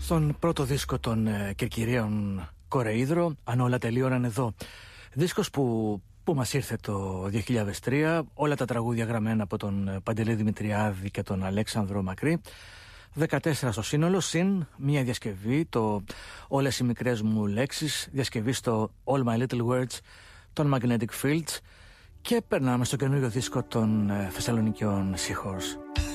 στον πρώτο δίσκο των Κερκυρίων Κορεΐδρο, αν όλα τελείωναν εδώ. Δίσκος που μας ήρθε το 2003, όλα τα τραγούδια γραμμένα από τον Παντελή Δημητριάδη και τον Αλέξανδρο Μακρύ, 14 στο σύνολο, συν μια διασκευή, το Όλες οι μικρές μου λέξεις, διασκευή στο All My Little Words των Magnetic Fields, και περνάμε στο καινούριο δίσκο των Θεσσαλονικιών Seahorse.